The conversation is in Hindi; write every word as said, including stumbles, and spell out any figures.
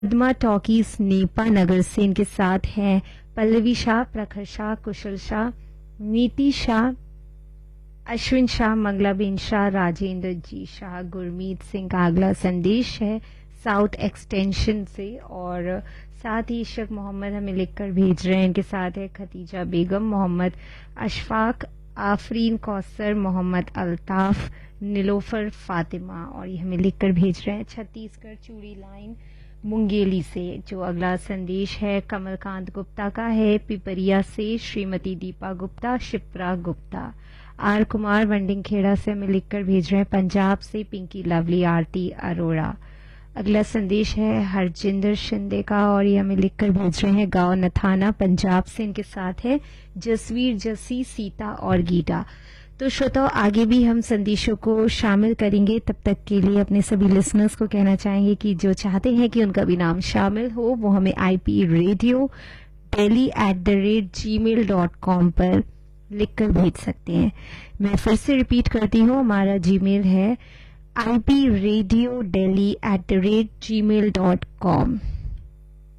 पद्मा टॉकीज नेपा नगर से इनके साथ हैं पल्लवी शाह, प्रखर शाह, कुशल शाह, नीति शाह, अश्विन शाह, मंगलाबेन शाह, राजेंद्र जी शाह, गुरमीत सिंह का अगला संदेश है साउथ एक्सटेंशन से और साथ ही इशक मोहम्मद हमें लिखकर भेज रहे हैं। इनके साथ है खतीजा बेगम, मोहम्मद अशफाक, आफरीन कौसर, मोहम्मद अल्ताफ, नीलोफर फातिमा और ये हमें लिखकर भेज रहे हैं छत्तीसगढ़ चूड़ी लाइन मुंगेली से। जो अगला संदेश है कमलकांत गुप्ता का है पिपरिया से, श्रीमती दीपा गुप्ता, शिप्रा गुप्ता, आर कुमार वंडिंगखेड़ा से हमें लिखकर भेज रहे हैं पंजाब से पिंकी लवली, आरती अरोड़ा। अगला संदेश है हरजिंदर शिंदे का और ये हमें लिखकर भेज रहे हैं गांव नथाना पंजाब से। इनके साथ है जसवीर, जसी, सीता और गीता। तो श्रोताओं आगे भी हम संदेशों को शामिल करेंगे। तब तक के लिए अपने सभी लिसनर्स को कहना चाहेंगे कि जो चाहते हैं कि उनका भी नाम शामिल हो वो हमें I P radio daily at the rate ji mail dot com पर लिखकर भेज सकते हैं। मैं फिर से रिपीट करती हूँ, हमारा जीमेल है I P radio daily at the rate ji mail dot com.